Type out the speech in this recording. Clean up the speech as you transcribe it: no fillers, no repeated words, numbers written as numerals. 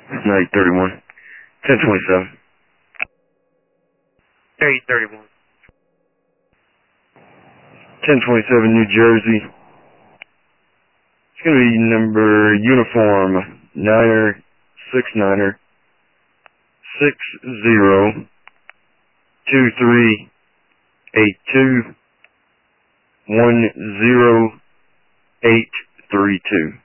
931. 1027. 831. 1027, New Jersey. It's going to be number uniform 9er 69er 602382 10832.